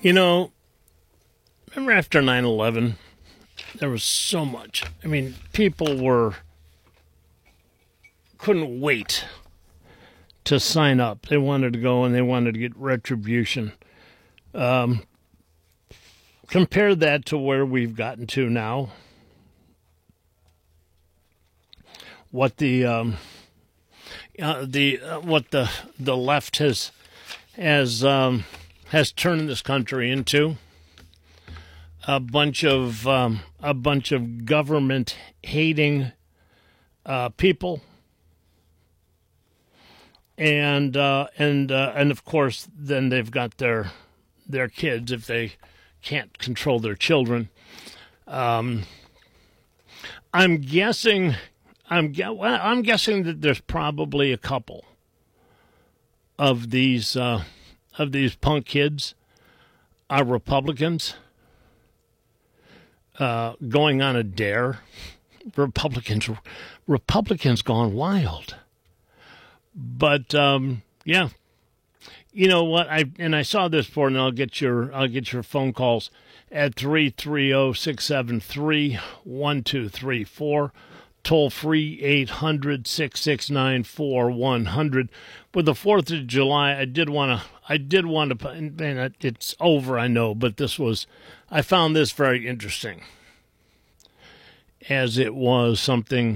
You know, remember after 9/11, there was so much. I mean, people couldn't wait to sign up. They wanted to go and they wanted to get retribution. Compare that to where we've gotten to now. What the left has turned this country into a bunch of government hating people, and of course then they've got their kids if they can't control their children. I'm guessing that there's probably a couple of these punk kids are Republicans going on a dare. Republicans gone wild. But yeah, you know what? I saw this before, and I'll get your phone calls at 330-673-1234. Toll free 800-669-4100. With the 4th of July, I did want to, and it's over, I know, but I found this very interesting, as it was something.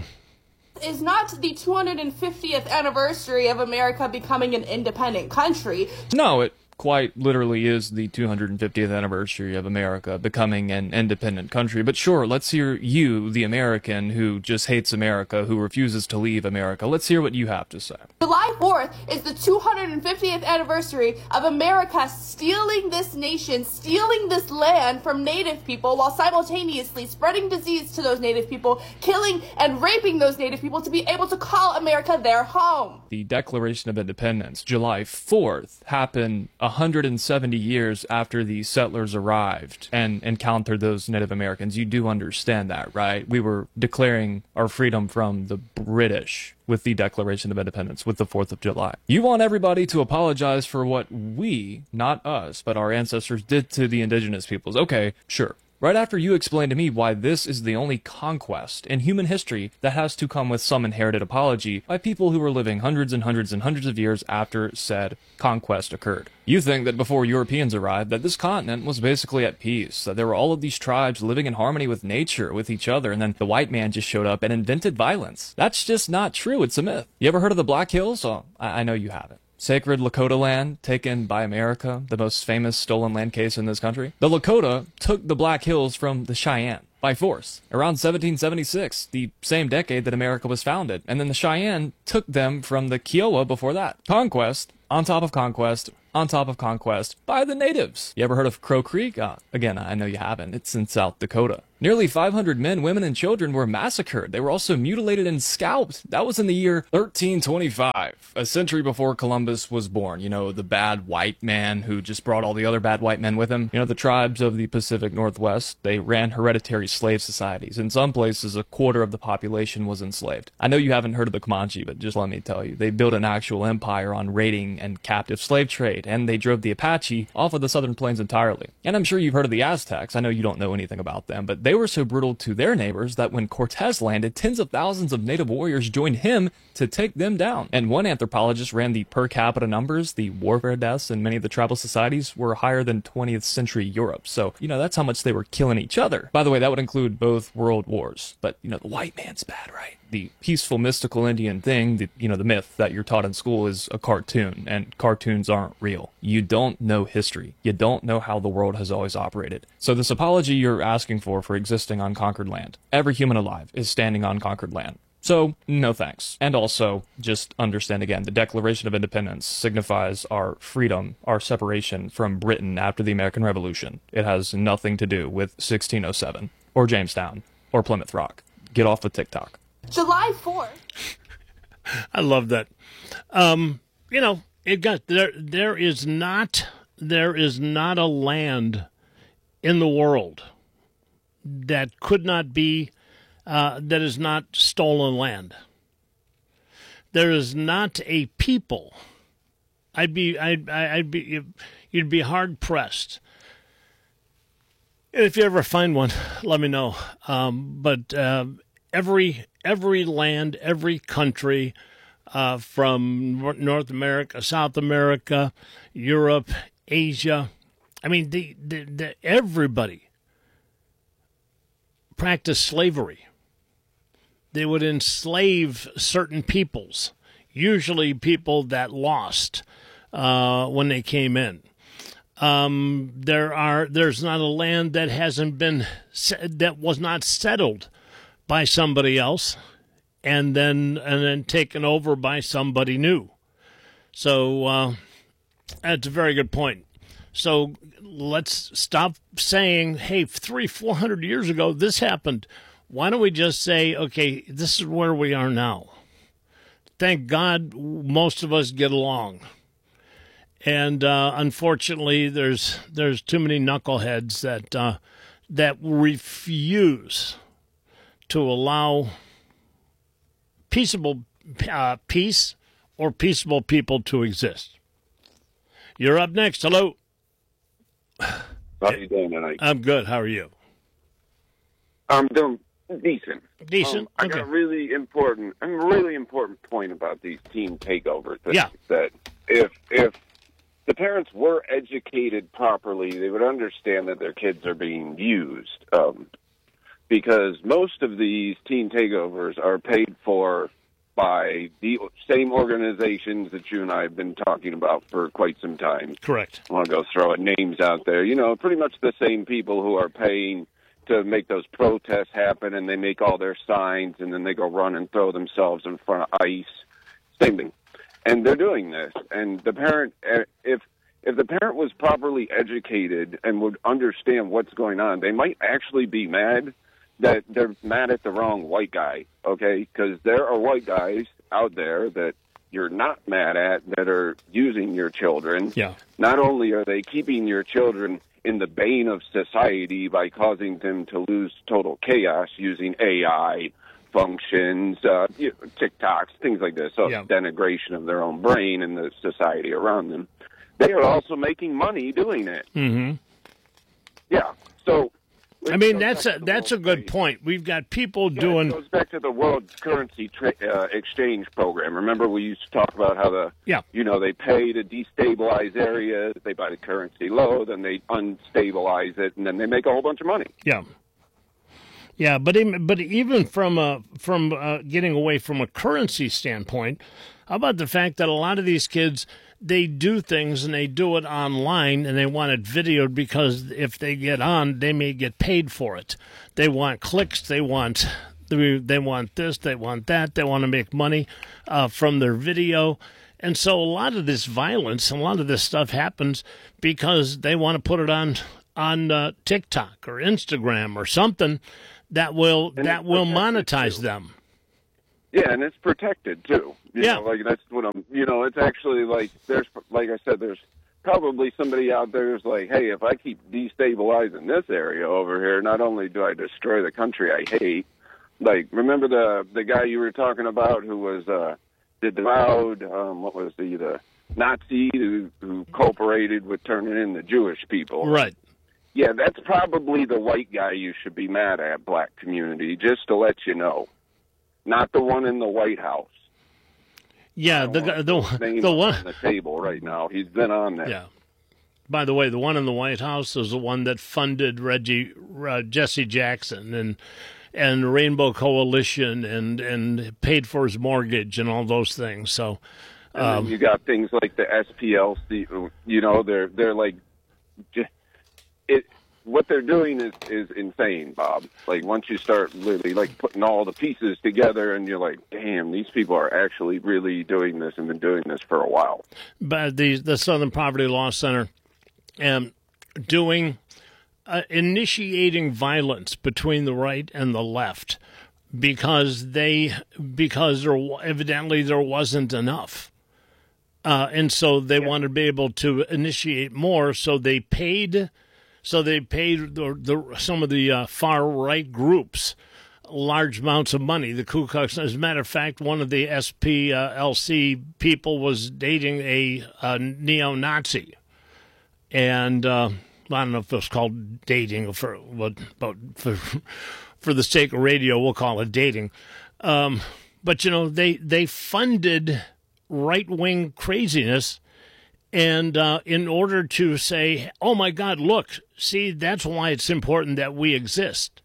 Is not the 250th anniversary of America becoming an independent country. No, it quite literally is the 250th anniversary of America becoming an independent country. But sure, let's hear you, the American who just hates America, who refuses to leave America. Let's hear what you have to say. July 4th is the 250th anniversary of America stealing this nation, stealing this land from Native people while simultaneously spreading disease to those Native people, killing and raping those Native people to be able to call America their home. The Declaration of Independence, July 4th, happened 170 years after the settlers arrived and encountered those Native Americans. You do understand that, right? We were declaring our freedom from the British with the Declaration of Independence, with the 4th of July. You want everybody to apologize for what we, not us, but our ancestors did to the indigenous peoples. Okay, sure. Right after you explain to me why this is the only conquest in human history that has to come with some inherited apology by people who were living hundreds and hundreds and hundreds of years after said conquest occurred. You think that before Europeans arrived, that this continent was basically at peace, that there were all of these tribes living in harmony with nature, with each other, and then the white man just showed up and invented violence. That's just not true. It's a myth. You ever heard of the Black Hills? Oh, I know you haven't. Sacred Lakota land taken by America, the most famous stolen land case in this country. The Lakota took the Black Hills from the Cheyenne by force around 1776, the same decade that America was founded. And then the Cheyenne took them from the Kiowa before that. Conquest on top of conquest on top of conquest by the natives. You ever heard of Crow Creek? Again, I know you haven't. It's in South Dakota. Nearly 500 men, women, and children were massacred. They were also mutilated and scalped. That was in the year 1325, a century before Columbus was born. You know, the bad white man who just brought all the other bad white men with him. You know, the tribes of the Pacific Northwest, they ran hereditary slave societies. In some places, a quarter of the population was enslaved. I know you haven't heard of the Comanche, but just let me tell you, they built an actual empire on raiding and captive slave trade, and they drove the Apache off of the Southern Plains entirely. And I'm sure you've heard of the Aztecs. I know you don't know anything about them, but they were so brutal to their neighbors that when Cortez landed, tens of thousands of native warriors joined him to take them down. And one anthropologist ran the per capita numbers. The warfare deaths in many of the tribal societies were higher than 20th century Europe. So, you know, that's how much they were killing each other. By the way, that would include both world wars. But, you know, the white man's bad, right? The peaceful, mystical Indian thing, the myth that you're taught in school is a cartoon, and cartoons aren't real. You don't know history. You don't know how the world has always operated. So this apology you're asking for existing on conquered land. Every human alive is standing on conquered land. So, no thanks. And also, just understand again, the Declaration of Independence signifies our freedom, our separation from Britain after the American Revolution. It has nothing to do with 1607, or Jamestown, or Plymouth Rock. Get off of TikTok. July 4th. I love that. There is not a land in the world that could not be that is not stolen land. There is not a people. You'd be hard pressed And if you ever find one, let me know. But every land, every country, from North America, South America, Europe, Asia, I mean, everybody practiced slavery. They would enslave certain peoples, usually people that lost when they came in. There's not a land that hasn't been that was not settled by somebody else, and then taken over by somebody new. So that's a very good point. So let's stop saying, hey, 300-400 years ago this happened. Why don't we just say, okay, this is where we are now? Thank God most of us get along. And unfortunately, there's too many knuckleheads that refuse to allow peaceable peace or peaceable people to exist. You're up next. Hello. How are you doing tonight? I'm good. How are you? I'm doing decent. Decent. I Okay. got a really important point about these teen takeover things. Yeah. That if the parents were educated properly, they would understand that their kids are being used. Because most of these teen takeovers are paid for by the same organizations that you and I have been talking about for quite some time. Correct. I want to go throwing names out there. You know, pretty much the same people who are paying to make those protests happen, and they make all their signs, and then they go run and throw themselves in front of ICE. Same thing. And they're doing this. And the parent, if the parent was properly educated and would understand what's going on, they might actually be mad that they're mad at the wrong white guy, okay? Because there are white guys out there that you're not mad at that are using your children. Yeah. Not only are they keeping your children in the bane of society by causing them to lose total chaos using AI functions, TikToks, things like this, so Yeah. denigration of their own brain and the society around them. They are also making money doing it. Mm-hmm. Yeah. So, I mean, that's a good point. We've got people doing. It goes back to the World Currency Exchange Program. Remember, we used to talk about how they pay to destabilize areas. They buy the currency low, then they unstabilize it, and then they make a whole bunch of money. Yeah. Yeah, but even from getting away from a currency standpoint, how about the fact that a lot of these kids, they do things and they do it online and they want it videoed because if they get on, they may get paid for it. They want clicks, they want this, they want that, they want to make money from their video. And so a lot of this violence, a lot of this stuff happens because they want to put it on TikTok or Instagram or something that will monetize them. Yeah, and it's protected too. You Yeah. know, like that's what I'm. You know, it's actually like there's, like I said, there's probably somebody out there who's like, hey, if I keep destabilizing this area over here, not only do I destroy the country I hate. Like, remember the guy you were talking about who was the avowed the Nazi who cooperated with turning in the Jewish people. Right. Yeah, that's probably the white guy you should be mad at, black community, just to let you know. Not the one in the White House. Yeah, the one on the table right now. He's been on there. Yeah. By the way, the one in the White House is the one that funded Jesse Jackson and Rainbow Coalition and paid for his mortgage and all those things. So, and then you got things like the SPLC. You know, they're like, what they're doing is insane, Bob. Like, once you start really like putting all the pieces together, and you're like, damn, these people are actually really doing this and been doing this for a while. But the Southern Poverty Law Center, initiating violence between the right and the left because there evidently there wasn't enough. And so they wanted to be able to initiate more, so they paid some of the far right groups large amounts of money. The Ku Klux, as a matter of fact, one of the SPLC people was dating a neo-Nazi, and I don't know if it's called dating but for the sake of radio, we'll call it dating. But, they funded right-wing craziness, and in order to say, oh, my God, look, see, that's why it's important that we exist.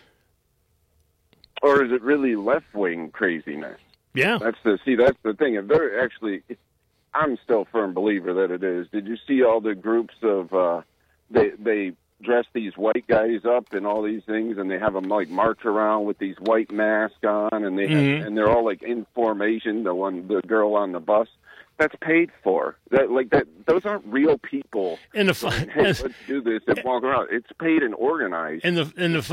Or is it really left-wing craziness? Yeah. That's the thing. If they're actually, I'm still a firm believer that it is. Did you see all the groups of, they dress these white guys up in all these things, and they have them like march around with these white masks on, and and they're all like in formation. The girl on the bus, that's paid for. Those aren't real people. And let's do this and walk around. It's paid and organized. And the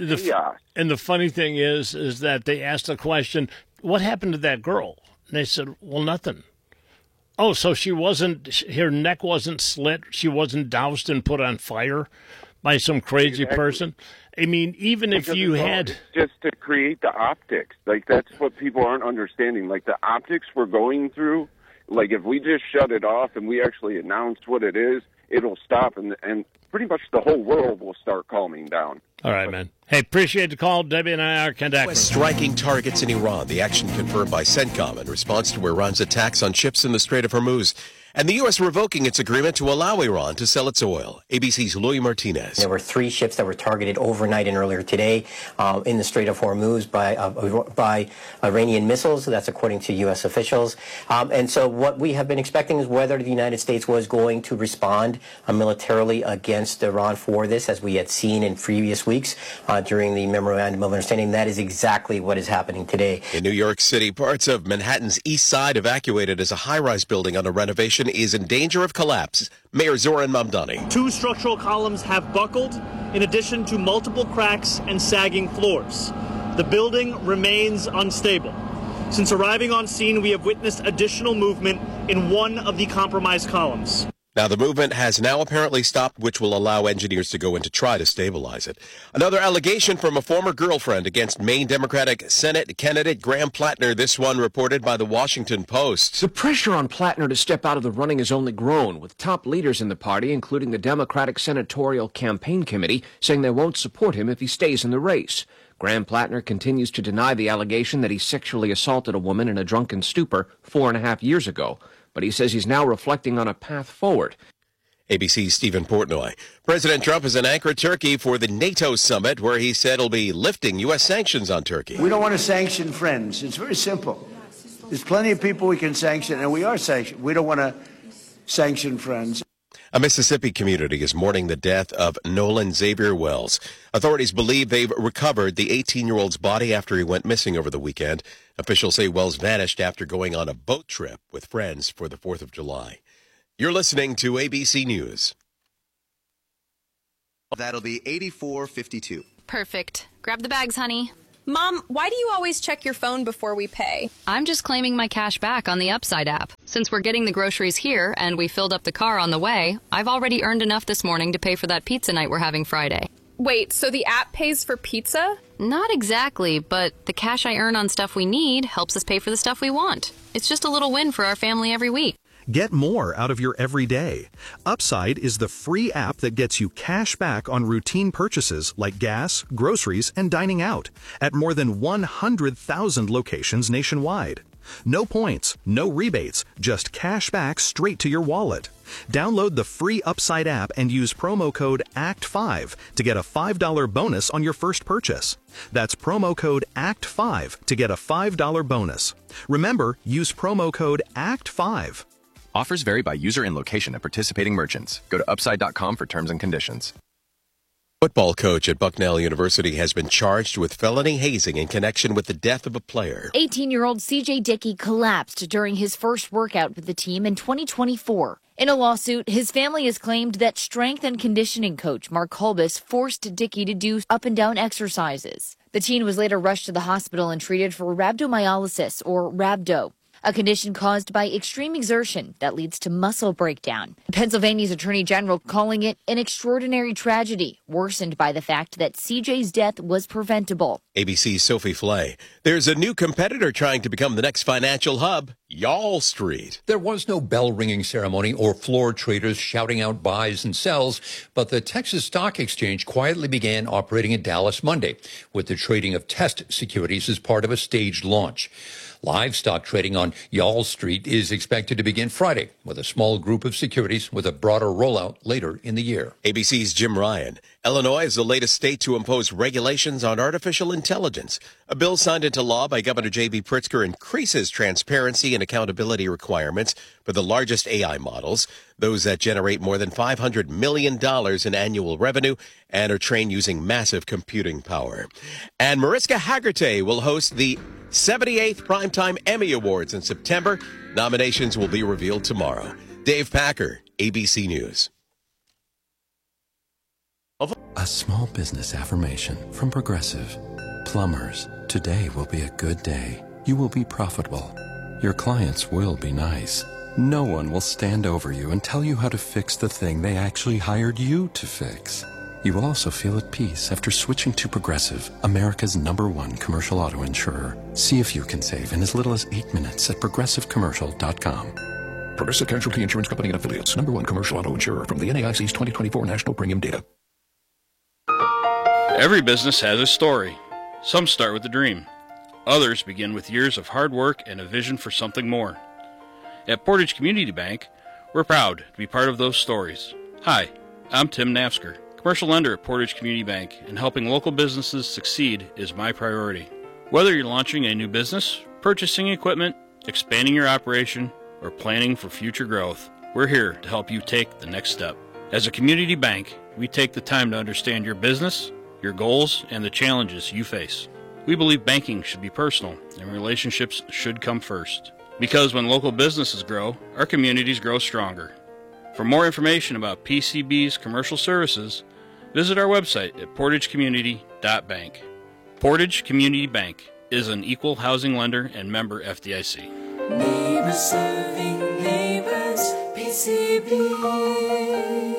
funny thing is that they asked the question, what happened to that girl? And they said, well, nothing. Oh, so her neck wasn't slit, she wasn't doused and put on fire by some crazy person? I mean, even if you had... Just to create the optics. That's what people aren't understanding. The optics we're going through, if we just shut it off and we actually announce what it is, it'll stop, and pretty much the whole world will start calming down. All right, man. Hey, appreciate the call. Debbie and I are connected. Striking targets in Iran. The action confirmed by CENTCOM in response to Iran's attacks on ships in the Strait of Hormuz. And the U.S. revoking its agreement to allow Iran to sell its oil. ABC's Louis Martinez. There were 3 ships that were targeted overnight and earlier today in the Strait of Hormuz by Iranian missiles. That's according to U.S. officials. And so what we have been expecting is whether the United States was going to respond militarily against Iran for this, as we had seen in previous weeks during the Memorandum of Understanding. That is exactly what is happening today. In New York City, parts of Manhattan's East Side evacuated as a high-rise building under renovation is in danger of collapse. Mayor Zoran Mamdani. 2 structural columns have buckled, in addition to multiple cracks and sagging floors. The building remains unstable. Since arriving on scene, we have witnessed additional movement in one of the compromised columns. Now, the movement has now apparently stopped, which will allow engineers to go in to try to stabilize it. Another allegation from a former girlfriend against Maine Democratic Senate candidate Graham Plattner, this one reported by the Washington Post. The pressure on Plattner to step out of the running has only grown, with top leaders in the party, including the Democratic Senatorial Campaign Committee, saying they won't support him if he stays in the race. Graham Plattner continues to deny the allegation that he sexually assaulted a woman in a drunken stupor 4.5 years ago. But he says he's now reflecting on a path forward. ABC's Stephen Portnoy. President Trump is in Ankara, Turkey for the NATO summit, where he said he'll be lifting U.S. sanctions on Turkey. We don't want to sanction friends. It's very simple. There's plenty of people we can sanction, and we are sanctioned. We don't want to sanction friends. A Mississippi community is mourning the death of Nolan Xavier Wells. Authorities believe they've recovered the 18-year-old's body after he went missing over the weekend. Officials say Wells vanished after going on a boat trip with friends for the 4th of July. You're listening to ABC News. That'll be $84.52. Perfect. Grab the bags, honey. Mom, why do you always check your phone before we pay? I'm just claiming my cash back on the Upside app. Since we're getting the groceries here and we filled up the car on the way, I've already earned enough this morning to pay for that pizza night we're having Friday. Wait, so the app pays for pizza? Not exactly, but the cash I earn on stuff we need helps us pay for the stuff we want. It's just a little win for our family every week. Get more out of your everyday. Upside is the free app that gets you cash back on routine purchases like gas, groceries, and dining out at more than 100,000 locations nationwide. No points, no rebates, just cash back straight to your wallet. Download the free Upside app and use promo code ACT5 to get a $5 bonus on your first purchase. That's promo code ACT5 to get a $5 bonus. Remember, use promo code ACT5. Offers vary by user and location at participating merchants. Go to upside.com for terms and conditions. Football coach at Bucknell University has been charged with felony hazing in connection with the death of a player. 18-year-old CJ Dickey collapsed during his first workout with the team in 2024. In a lawsuit, his family has claimed that strength and conditioning coach Mark Kolbus forced Dickey to do up-and-down exercises. The teen was later rushed to the hospital and treated for rhabdomyolysis, or rhabdo, a condition caused by extreme exertion that leads to muscle breakdown. Pennsylvania's Attorney General calling it an extraordinary tragedy, worsened by the fact that CJ's death was preventable. ABC's Sophie Flay. There's a new competitor trying to become the next financial hub, Y'all Street. There was no bell-ringing ceremony or floor traders shouting out buys and sells, but the Texas Stock Exchange quietly began operating in Dallas Monday, with the trading of test securities as part of a staged launch. Live stock trading on Y'all Street is expected to begin Friday with a small group of securities with a broader rollout later in the year. ABC's Jim Ryan. Illinois is the latest state to impose regulations on artificial intelligence. A bill signed into law by Governor J.B. Pritzker increases transparency and accountability requirements for the largest AI models, those that generate more than $500 million in annual revenue and are trained using massive computing power. And Mariska Hargitay will host the 78th Primetime Emmy Awards in September. Nominations will be revealed tomorrow. Dave Packer, ABC News. A small business affirmation from Progressive. Plumbers, today will be a good day. You will be profitable. Your clients will be nice. No one will stand over you and tell you how to fix the thing they actually hired you to fix. You will also feel at peace after switching to Progressive, America's #1 commercial auto insurer. See if you can save in as little as 8 minutes at progressivecommercial.com. Progressive Casualty Insurance Company and Affiliates, #1 commercial auto insurer from the NAIC's 2024 National Premium Data. Every business has a story. Some start with a dream. Others begin with years of hard work and a vision for something more. At Portage Community Bank, we're proud to be part of those stories. Hi, I'm Tim Nafsker, commercial lender at Portage Community Bank, and helping local businesses succeed is my priority. Whether you're launching a new business, purchasing equipment, expanding your operation, or planning for future growth, we're here to help you take the next step. As a community bank, we take the time to understand your business, your goals, and the challenges you face. We believe banking should be personal and relationships should come first. Because when local businesses grow, our communities grow stronger. For more information about PCB's commercial services, visit our website at portagecommunity.bank. Portage Community Bank is an equal housing lender and member FDIC. Neighbors serving neighbors, PCB.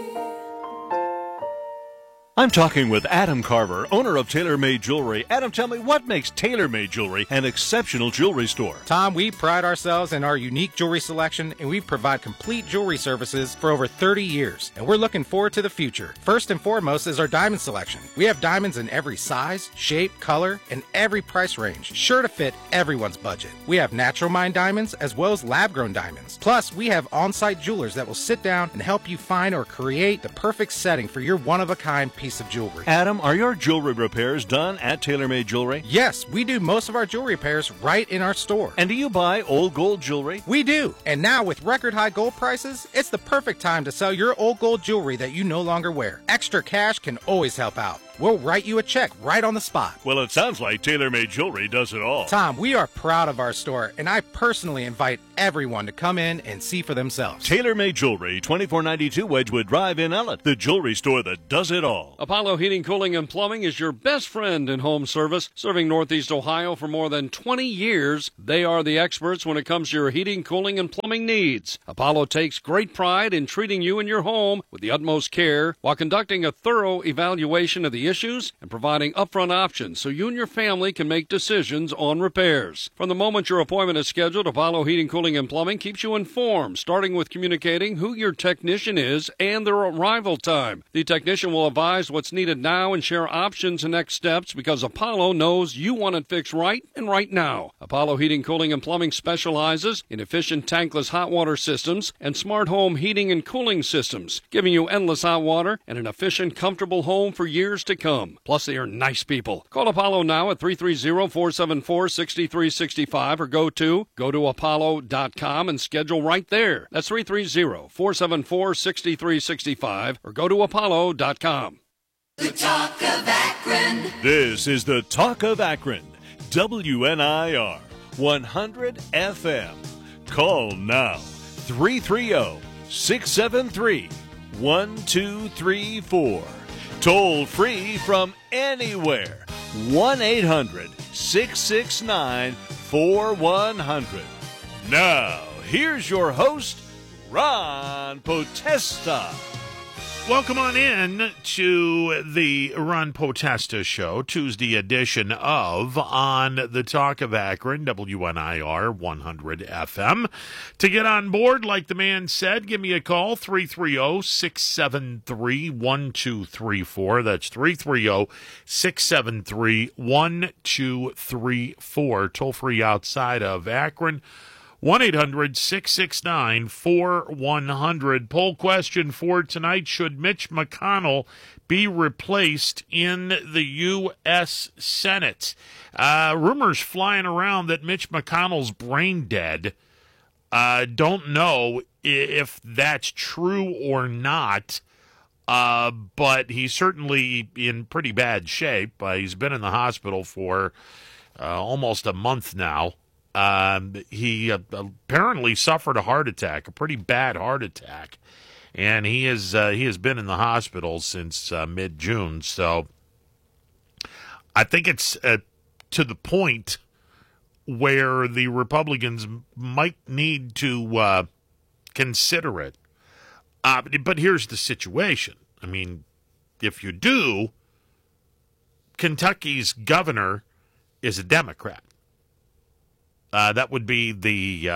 I'm talking with Adam Carver, owner of TaylorMade Jewelry. Adam, tell me, what makes TaylorMade Jewelry an exceptional jewelry store? Tom, we pride ourselves in our unique jewelry selection, and we provide complete jewelry services for over 30 years, and we're looking forward to the future. First and foremost is our diamond selection. We have diamonds in every size, shape, color, and every price range, sure to fit everyone's budget. We have natural mine diamonds as well as lab-grown diamonds. Plus, we have on-site jewelers that will sit down and help you find or create the perfect setting for your one-of-a-kind piece of jewelry. Adam, are your jewelry repairs done at TaylorMade Jewelry? Yes, we do most of our jewelry repairs right in our store. And do you buy old gold jewelry? We do. And now with record high gold prices, it's the perfect time to sell your old gold jewelry that you no longer wear. Extra cash can always help out. We'll write you a check right on the spot. Well, it sounds like TaylorMade Jewelry does it all. Tom, we are proud of our store, and I personally invite everyone to come in and see for themselves. TaylorMade Jewelry, 2492 Wedgwood Drive in Ellett, the jewelry store that does it all. Apollo Heating, Cooling, and Plumbing is your best friend in home service, serving Northeast Ohio for more than 20 years. They are the experts when it comes to your heating, cooling, and plumbing needs. Apollo takes great pride in treating you and your home with the utmost care while conducting a thorough evaluation of the issues and providing upfront options so you and your family can make decisions on repairs. From the moment your appointment is scheduled, Apollo Heating, Cooling, and Plumbing keeps you informed, starting with communicating who your technician is and their arrival time. The technician will advise what's needed now and share options and next steps because Apollo knows you want it fixed right and right now. Apollo Heating, Cooling, and Plumbing specializes in efficient tankless hot water systems and smart home heating and cooling systems, giving you endless hot water and an efficient, comfortable home for years to come. Plus, they are nice people. Call Apollo now at 330-474-6365 or go to apollo.com and schedule right there. That's 330-474-6365 or go to apollo.com. The Talk of Akron. This is the Talk of Akron. WNIR 100 FM. Call now 330-673-1234. Toll free from anywhere. 1-800-669-4100. Now, here's your host, Ron Potesta. Welcome on in to the Ron Potesta Show, Tuesday edition of On the Talk of Akron, WNIR 100 FM. To get on board, like the man said, give me a call, 330-673-1234. That's 330-673-1234. Toll free outside of Akron. 1-800-669-4100. Poll question for tonight: should Mitch McConnell be replaced in the U.S. Senate? Rumors flying around that Mitch McConnell's brain dead. Don't know if that's true or not, but he's certainly in pretty bad shape. He's been in the hospital for almost a month now. He apparently suffered a heart attack, a pretty bad heart attack, and he has been in the hospital since mid-June. So I think it's to the point where the Republicans might need to consider it. But here's the situation. I mean, if you do, Kentucky's governor is a Democrat. That would be the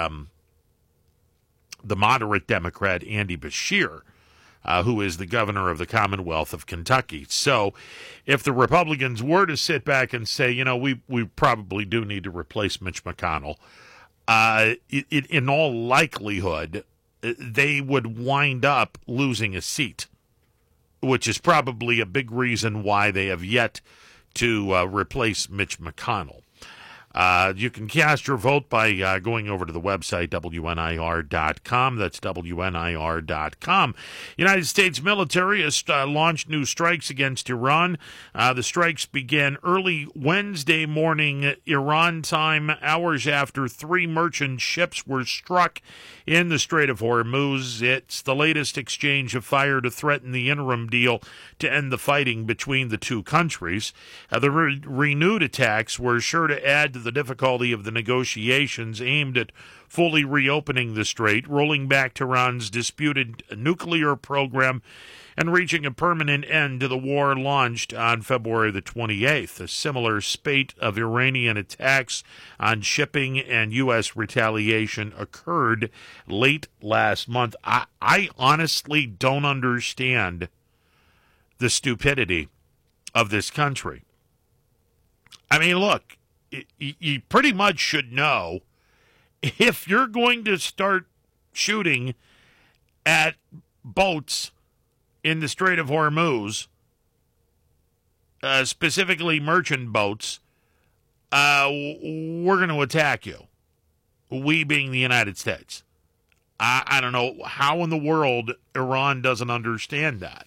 moderate Democrat, Andy Beshear, who is the governor of the Commonwealth of Kentucky. So if the Republicans were to sit back and say, you know, we probably do need to replace Mitch McConnell, in all likelihood, they would wind up losing a seat, which is probably a big reason why they have yet to replace Mitch McConnell. You can cast your vote by going over to the website, WNIR.com. That's WNIR.com. United States military has launched new strikes against Iran. The strikes began early Wednesday morning, Iran time, hours after 3 merchant ships were struck in the Strait of Hormuz. It's the latest exchange of fire to threaten the interim deal to end the fighting between the two countries. The renewed attacks were sure to add to the difficulty of the negotiations aimed at fully reopening the strait, rolling back Tehran's disputed nuclear program, and reaching a permanent end to the war launched on February the 28th. A similar spate of Iranian attacks on shipping and U.S. retaliation occurred late last month. I honestly don't understand the stupidity of this country. I mean, look, you pretty much should know if you're going to start shooting at boats in the Strait of Hormuz, specifically merchant boats, we're going to attack you. We being the United States. I don't know how in the world Iran doesn't understand that.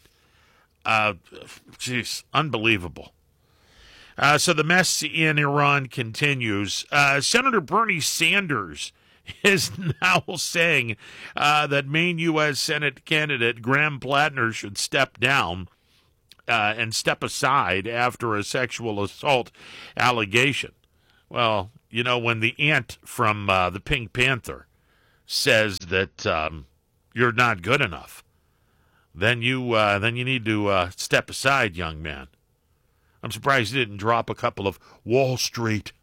Jeez, unbelievable. So the mess in Iran continues. Senator Bernie Sanders is now saying that Maine U.S. Senate candidate Graham Plattner should step down and step aside after a sexual assault allegation. Well, you know, when the ant from the Pink Panther says that you're not good enough, then you need to step aside, young man. I'm surprised he didn't drop a couple of Wall Street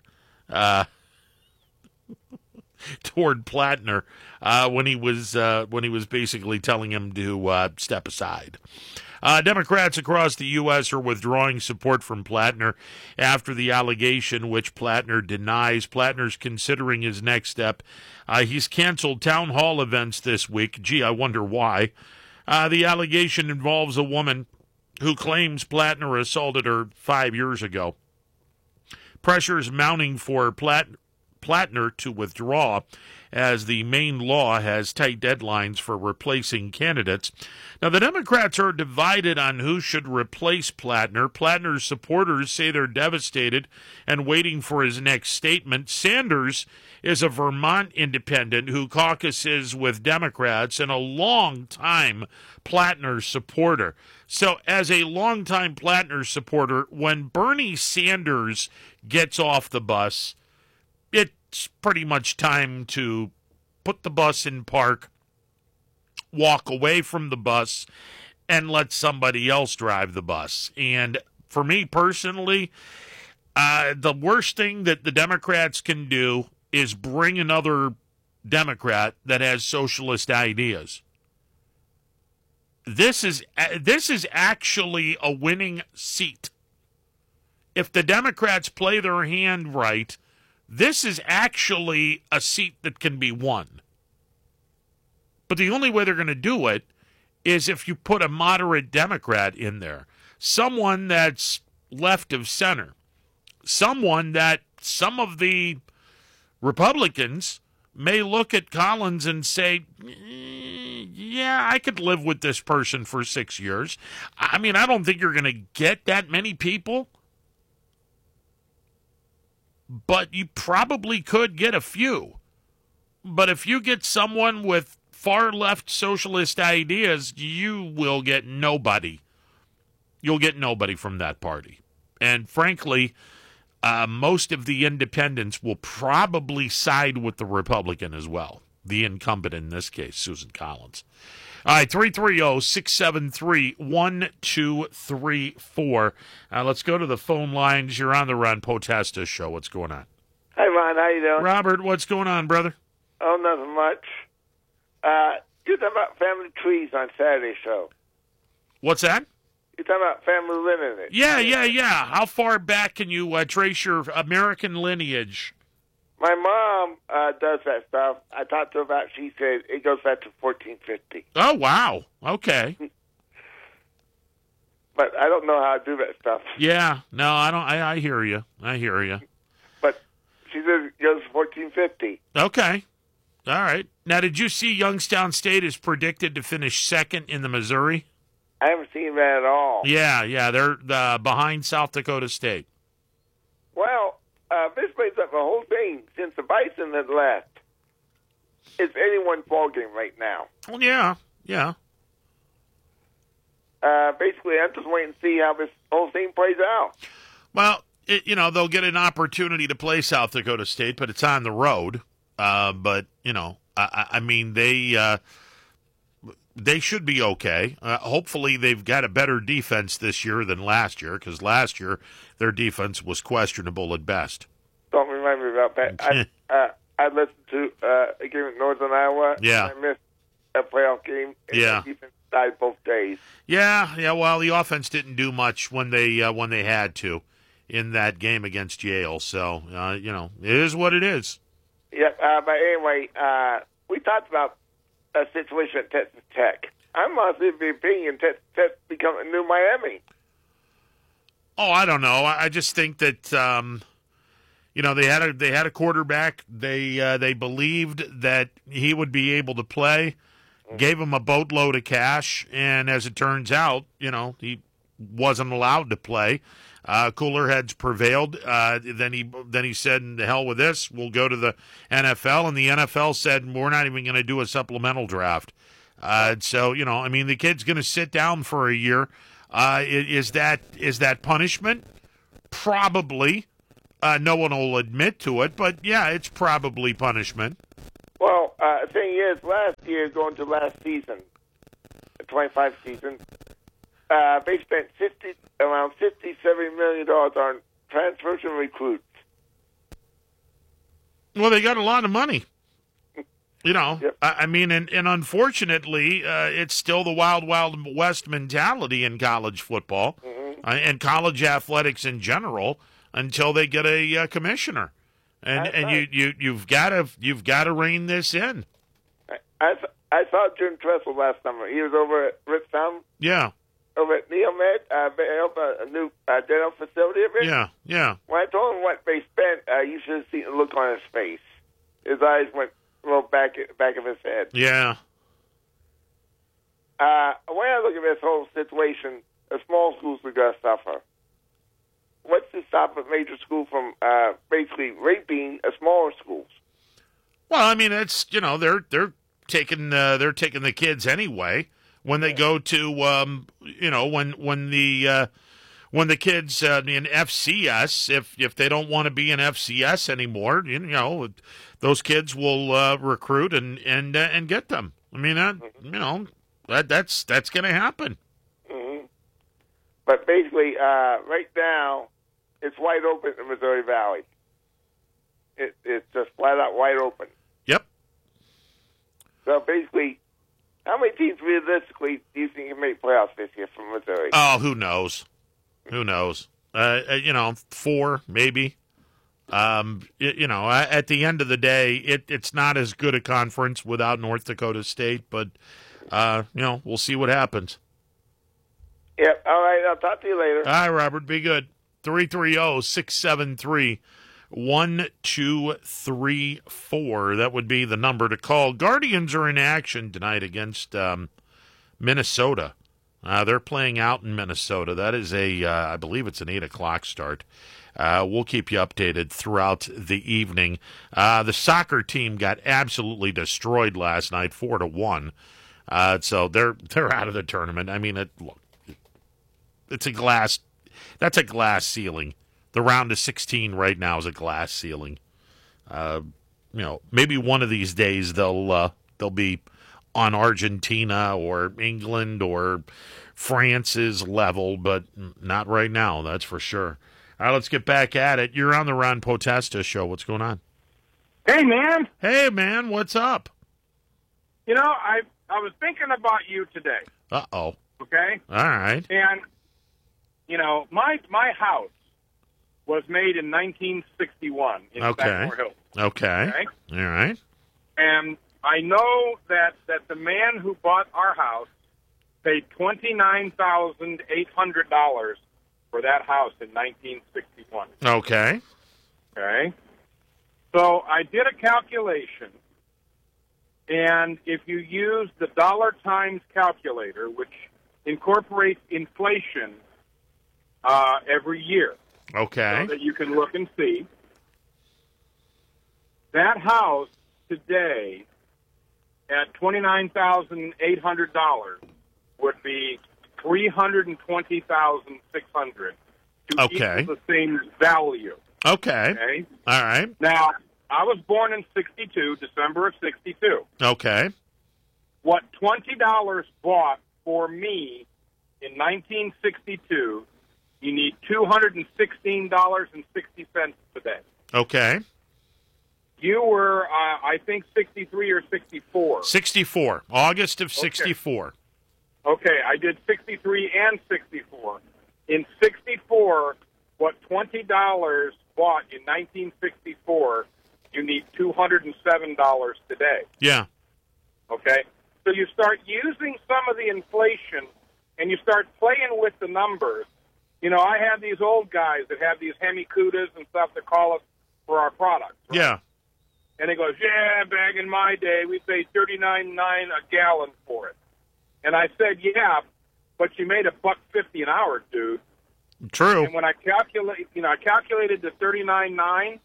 toward Plattner when he was basically telling him to step aside. Democrats across the U.S. are withdrawing support from Plattner after the allegation, which Plattner denies. Plattner's considering his next step. He's canceled town hall events this week. Gee, I wonder why. The allegation involves a woman who claims Plattner assaulted her 5 years ago. Pressures mounting for Plattner to withdraw as the Maine law has tight deadlines for replacing candidates. Now, the Democrats are divided on who should replace Plattner. Plattner's supporters say they're devastated and waiting for his next statement. Sanders is a Vermont independent who caucuses with Democrats and a long-time Plattner supporter. So as a longtime Plattner supporter, when Bernie Sanders gets off the bus, it's pretty much time to put the bus in park, walk away from the bus, and let somebody else drive the bus. And for me personally, the worst thing that the Democrats can do is bring another Democrat that has socialist ideas. This is actually a winning seat. If the Democrats play their hand right, this is actually a seat that can be won. But the only way they're going to do it is if you put a moderate Democrat in there, someone that's left of center, someone that some of the Republicans may look at Collins and say, yeah, I could live with this person for 6 years. I mean, I don't think you're going to get that many people, but you probably could get a few. But if you get someone with far left socialist ideas, you will get nobody. You'll get nobody from that party. And frankly, most of the independents will probably side with the Republican as well. The incumbent in this case, Susan Collins. All right, 330-673-1234. Let's go to the phone lines. You're on the Ron Potesta Show. What's going on? Hi, Ron. How you doing? Robert, what's going on, brother? Oh, nothing much. You talking about family trees on Saturday show. What's that? You talking about family lineage? Yeah. How far back can you trace your American lineage? My mom does that stuff. I talked to her about. She said it goes back to 1450. Oh wow. Okay. But I don't know how to do that stuff. Yeah. No, I don't. I hear you. But she says it goes to 1450. Okay. All right. Now, did you see Youngstown State is predicted to finish second in the Missouri? I haven't seen that at all. Yeah. They're behind South Dakota State. Well, this brings up the whole thing. Since the Bison had left, it's anyone's ballgame right now. Well, yeah. Basically, I'm just waiting to see how this whole thing plays out. Well, they'll get an opportunity to play South Dakota State, but it's on the road. But I mean, they should be okay. Hopefully, they've got a better defense this year than last year, because last year their defense was questionable at best. Don't remind me about that. I listened to a game at Northern Iowa. Yeah. And I missed a playoff game. And the defense died both days. Yeah. Well, the offense didn't do much when they had to in that game against Yale. So it is what it is. Yeah. But anyway, we talked about a situation at Texas Tech. I'm honestly of the opinion Texas Tech become a new Miami. Oh, I don't know. I just think that they had a quarterback. They believed that he would be able to play. Gave him a boatload of cash, and as it turns out, he wasn't allowed to play. Cooler heads prevailed. Then he said, "The hell with this. We'll go to the NFL." And the NFL said, "We're not even going to do a supplemental draft." So the kid's going to sit down for a year. Is that punishment? Probably. No one will admit to it, but yeah, it's probably punishment. Well, the thing is, last year, going to last season, the 25 season, they spent around $57 million on transfers and recruits. Well, they got a lot of money. Yep. I mean, and unfortunately, it's still the wild, wild west mentality in college football and college athletics in general until they get a commissioner, and you've got to rein this in. I saw Jim Tressel last summer. He was over at Ritztown. Yeah. Over at Neomed, a new dental facility of it. Yeah. When I told him what they spent, you should have seen the look on his face. His eyes went a little back of his head. Yeah. When I look at this whole situation, the small schools are going to suffer. What's to stop a major school from basically raping smaller schools? Well, I mean, it's they're taking the kids anyway when they go to when the kids in FCS, if they don't want to be in FCS anymore, those kids will recruit and get them. I mean, that's going to happen. But basically, right now, it's wide open in the Missouri Valley. It's just flat out wide open. Yep. So basically, how many teams realistically do you think can make playoffs this year from Missouri? Oh, who knows? Who knows? 4 maybe. At the end of the day, it's not as good a conference without North Dakota State, but we'll see what happens. Yep. All right. I'll talk to you later. All right, Robert. Be good. 330-673-1234. That would be the number to call. Guardians are in action tonight against Minnesota. They're playing out in Minnesota. That is I believe it's an 8 o'clock start. We'll keep you updated throughout the evening. The soccer team got absolutely destroyed last night, 4-1. So they're out of the tournament. I mean, that's a glass ceiling. The round of 16 right now is a glass ceiling. Maybe one of these days they'll be on Argentina or England or France's level, but not right now, that's for sure. All right, let's get back at it. You're on the Ron Potesta show. What's going on? Hey, man. Hey, man. What's up? I was thinking about you today. Uh-oh. Okay? All right. And, my house was made in 1961 in Sagamore Hills. Okay. All right. And I know that the man who bought our house paid $29,800 for that house in 1961. Okay. Okay. So I did a calculation, and if you use the dollar times calculator, which incorporates inflation every year, okay, so that you can look and see, that house today at $29,800 would be $320,600 to equal the same value. Okay. All right. Now, I was born in 62, December of 62. Okay. What $20 bought for me in 1962, you need $216.60 today. Okay. You were, I think, 63 or 64. 64. August of 64. Okay, I did 63 and 64. In 64, what $20 bought in 1964, you need $207 today. Yeah. Okay? So you start using some of the inflation, and you start playing with the numbers. I have these old guys that have these Hemi-Cudas and stuff that call us for our products. Right? Yeah. And he goes, yeah, back in my day, we paid $39.9 a gallon for it. And I said, yeah, but you made $1.50 an hour, dude. True. And when I calculated the $39.9,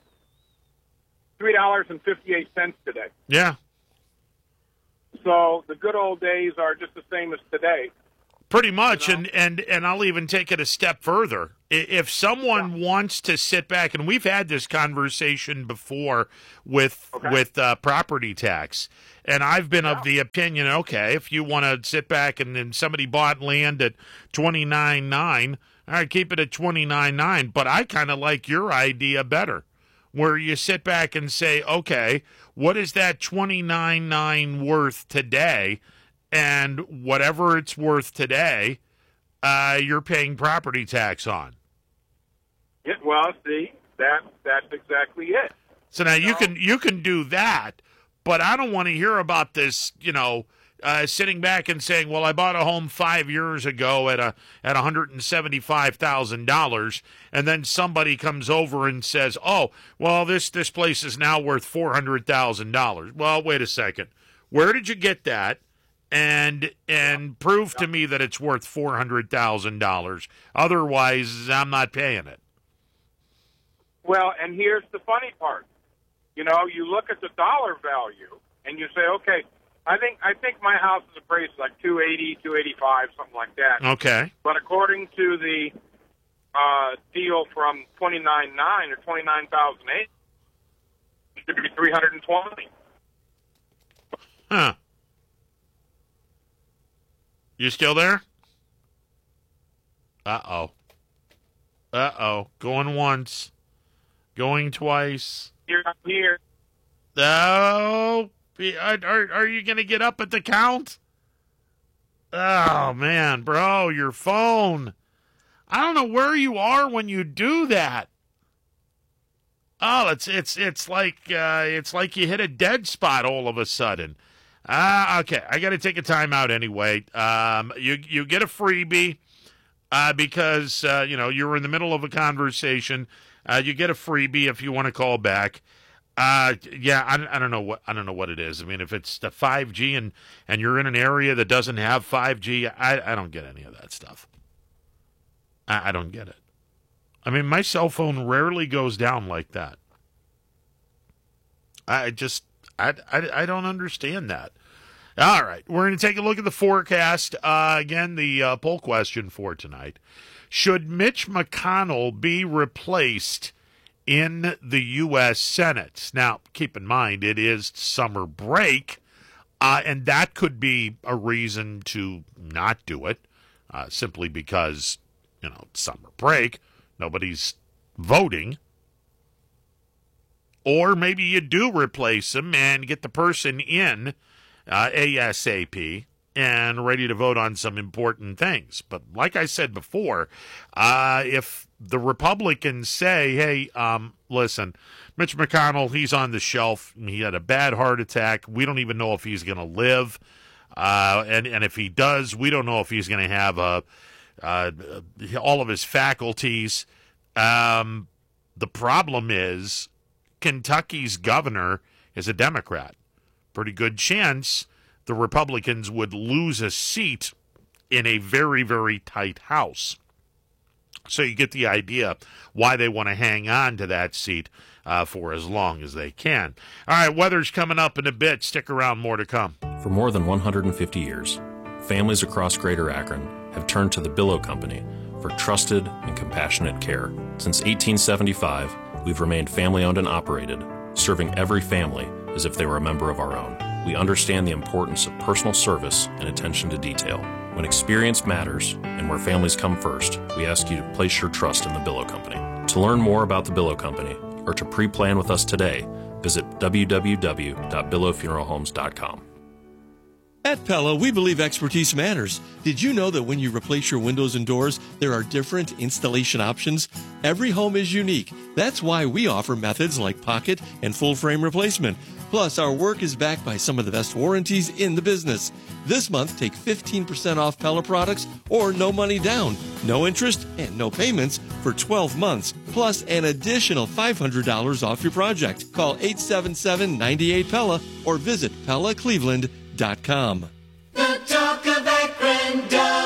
$3.58 today. Yeah. So the good old days are just the same as today. Pretty much, and I'll even take it a step further. If someone wants to sit back, and we've had this conversation before with property tax, and I've been of the opinion, okay, if you want to sit back and then somebody bought land at $29.9, all right, keep it at $29.9. But I kind of like your idea better, where you sit back and say, okay, what is that $29.9 worth today? And whatever it's worth today, you're paying property tax on. Yeah, well, see, that's exactly it. So now you can do that, but I don't want to hear about this. Sitting back and saying, "Well, I bought a home 5 years ago at $175,000," and then somebody comes over and says, "Oh, well, this place is now worth $400,000." Well, wait a second. Where did you get that? And prove to me that it's worth $400,000. Otherwise, I'm not paying it. Well, and here's the funny part. You look at the dollar value, and you say, okay, I think my house is appraised like $280,000, $285,000, something like that. Okay. But according to the deal from $29.9 or $29,008, it should be $320,000. Huh. You still there? Uh-oh. Going once. Going twice. You're up here. Oh, are you going to get up at the count? Oh, man, bro, your phone. I don't know where you are when you do that. Oh, it's like you hit a dead spot all of a sudden. Okay, I got to take a time out anyway. You get a freebie because you're in the middle of a conversation. You get a freebie if you want to call back. I don't know what it is. I mean, if it's the 5G and you're in an area that doesn't have 5G, I don't get any of that stuff. I don't get it. I mean, my cell phone rarely goes down like that. I don't understand that. All right, we're going to take a look at the forecast. Again, the poll question for tonight. Should Mitch McConnell be replaced in the U.S. Senate? Now, keep in mind, it is summer break, and that could be a reason to not do it, simply because, it's summer break. Nobody's voting. Or maybe you do replace him and get the person in ASAP and ready to vote on some important things. But like I said before, if the Republicans say, hey, listen, Mitch McConnell, he's on the shelf. He had a bad heart attack. We don't even know if he's going to live. And if he does, we don't know if he's going to have all of his faculties. The problem is Kentucky's governor is a Democrat. Pretty good chance the Republicans would lose a seat in a very, very tight House. So you get the idea why they want to hang on to that seat for as long as they can. All right, weather's coming up in a bit. Stick around, more to come. For more than 150 years, families across Greater Akron have turned to the Billow Company for trusted and compassionate care. Since 1875, we've remained family-owned and operated, serving every family as if they were a member of our own. We understand the importance of personal service and attention to detail. When experience matters and where families come first, we ask you to place your trust in the Billow Company. To learn more about the Billow Company or to pre-plan with us today, visit www.billowfuneralhomes.com. At Pella, we believe expertise matters. Did you know that when you replace your windows and doors, there are different installation options? Every home is unique. That's why we offer methods like pocket and full frame replacement. Plus, our work is backed by some of the best warranties in the business. This month, take 15% off Pella products or no money down, no interest, and no payments for 12 months, plus an additional $500 off your project. Call 877-98-PELLA or visit PellaCleveland.com. The Talk of Akron,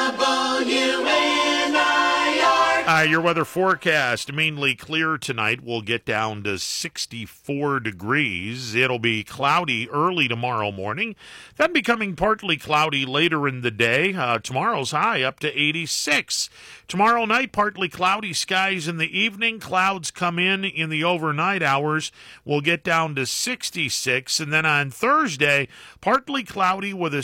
WNIR. Your weather forecast, mainly clear tonight. We'll get down to 64 degrees. It'll be cloudy early tomorrow morning, then becoming partly cloudy later in the day. Tomorrow's high up to 86. Tomorrow night, partly cloudy skies in the evening. Clouds come in the overnight hours. We'll get down to 66. And then on Thursday, partly cloudy with a